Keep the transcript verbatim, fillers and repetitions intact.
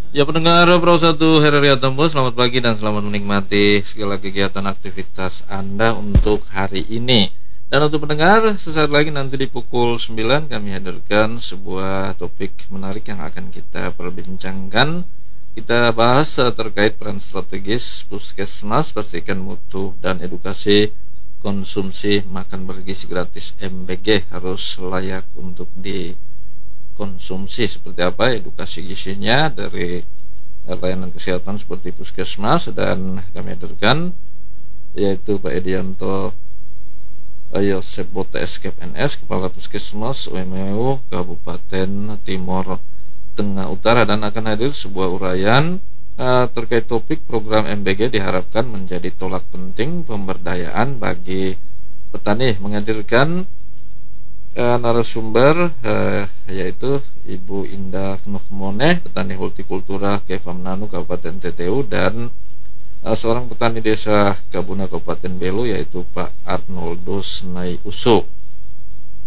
Ya pendengar Pro satu Heraria Tembus, selamat pagi dan selamat menikmati segala kegiatan aktivitas Anda untuk hari ini. Dan untuk pendengar, sesaat lagi nanti di pukul sembilan kami hadirkan sebuah topik menarik yang akan kita perbincangkan. Kita bahas terkait peran strategis Puskesmas, pastikan mutu dan edukasi konsumsi makan bergizi gratis M B G harus layak untuk di konsumsi. Seperti apa edukasi gizinya dari layanan kesehatan seperti Puskesmas, dan kami hadirkan yaitu Pak Edianto Yosep Bota S K P N S, Kepala Puskesmas U M U Kabupaten Timor Tengah Utara, dan akan hadir sebuah uraian uh, terkait topik program M B G diharapkan menjadi tolak penting pemberdayaan bagi petani. Menghadirkan Uh, narasumber uh, yaitu Ibu Indah Nuhmoneh, petani hortikultura Kefamnanu Kabupaten T T U, dan uh, seorang petani desa Kabuna Kabupaten Belu yaitu Pak Arnoldo Snai Usuk.